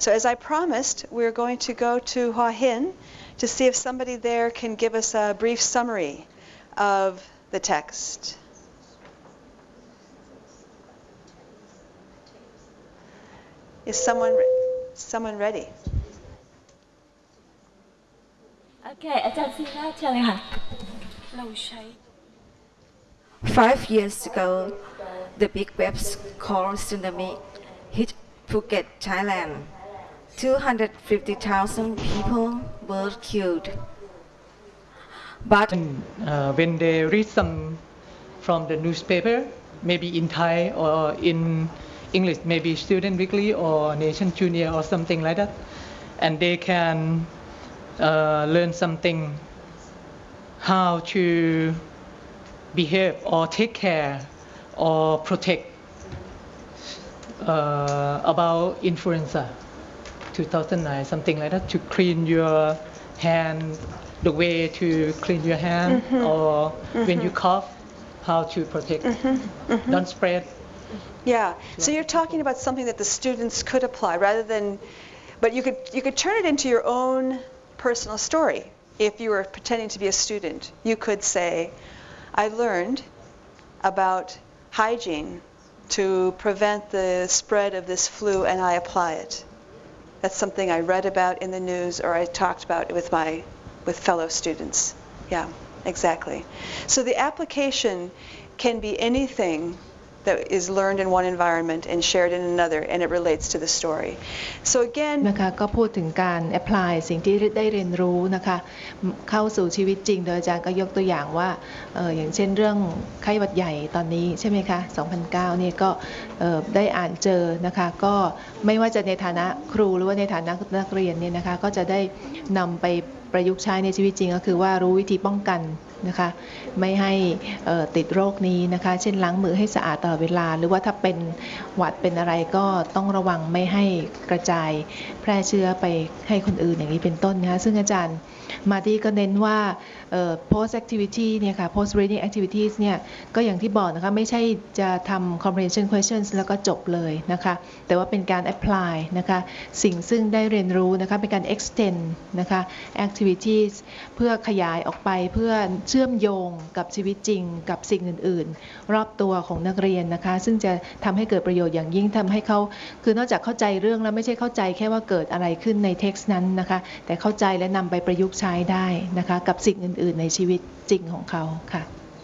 So as I promised, we're going to go to Hua Hin to see if somebody there can give us a brief summary of the text. Is someone ready? Okay, อาจารย์ซีน่าเชิญเลยค่ะ 5 years ago, the big waves called tsunami hit Phuket, Thailand. 250,000 people were killed. But when they read some from the newspaper, maybe in Thai or in English, maybe Student Weekly or Nation Junior or something like that, and they can learn something how to behave or take care or protect about influenza 2009, something like that, to clean your hand, the way to clean your hand, or when you cough, how to protect, don't spread. Yeah, so you're talking about something that the students could apply rather than, but you could turn it into your own personal story. If you were pretending to be a student, you could say, I learned about hygiene to prevent the spread of this flu and I apply it. That's something I read about in the news or I talked about with fellow students. Yeah, exactly. So the application can be anything that is learned in one environment and shared in another, and it relates to the story. So again นะคะก็พูดถึงการ apply สิ่งที่ได้เรียนรู้นะคะเข้าสู่ชีวิตจริงโดยอาจารย์ก็ยกตัวอย่างว่าอย่างเช่นเรื่องไข้หวัดใหญ่ตอนนี้ใช่ไหมคะ2009เนี่ยก็ได้อ่านเจอนะคะก็ไม่ว่าจะในฐานะครูหรือว่าในฐานะนักเรียนเนี่ยนะคะก็จะได้นำไปประยุกต์ใช้ในชีวิตจริงก็คือว่ารู้วิธีป้องกันนะคะไม่ให้ติดโรคนี้นะคะเช่นล้างมือให้สะอาดตลอดเวลาหรือว่าถ้าเป็นหวัดเป็นอะไรก็ต้องระวังไม่ให้กระจายแพร่เชื้อไปให้คนอื่นอย่างนี้เป็นต้นนะคะซึ่งอาจารย์มาตี้ก็เน้นว่าpost activity เนี่ยค่ะ post reading activities เนี่ยก็อย่างที่บอกนะคะไม่ใช่จะทำ comprehension questions แล้วก็จบเลยนะคะแต่ว่าเป็นการ apply นะคะสิ่งซึ่งได้เรียนรู้นะคะเป็นการ extend นะคะ activities เพื่อขยายออกไปเพื่อเชื่อมโยงกับชีวิตจริงกับสิ่งอื่นๆรอบตัวของนักเรียนนะคะซึ่งจะทำให้เกิดประโยชน์อย่างยิ่งทำให้เขาคือนอกจากเข้าใจเรื่องแล้วไม่ใช่เข้าใจแค่ว่าเกิดอะไรขึ้นใน text นั้นนะคะแต่เข้าใจและนำไปประยุกต์ใช้ได้นะคะกับสิ่งอื่นๆในชีวิตจริงของเขาค่ะ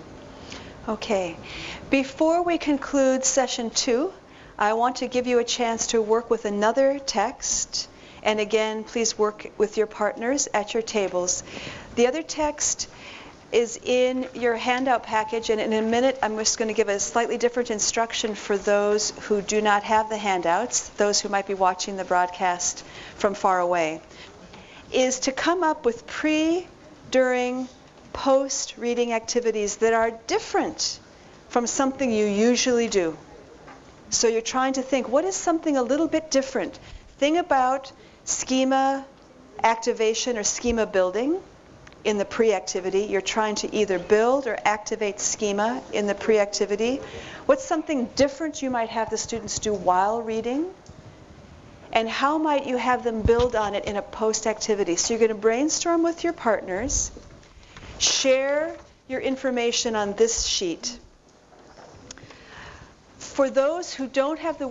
Okay. Before we conclude session 2, I want to give you a chance to work with another text. And again, please work with your partners at your tables. The other text is in your handout package, and in a minute I'm just going to give a slightly different instruction for those who do not have the handouts, those who might be watching the broadcast from far away, is to come up with during, post-reading activities that are different from something you usually do. So you're trying to think, what is something a little bit different? Think about schema activation or schema building in the pre-activity. You're trying to either build or activate schema in the pre-activity. What's something different you might have the students do while reading? And how might you have them build on it in a post-activity? So you're going to brainstorm with your partners, share your information on this sheet. For those who don't have the